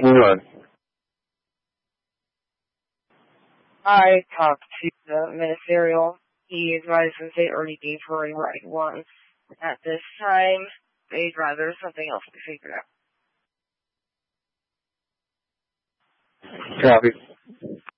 Run. I talked to the ministerial. He advised that they already gave her a ride once. At this time, they'd rather something else be figured out. Copy.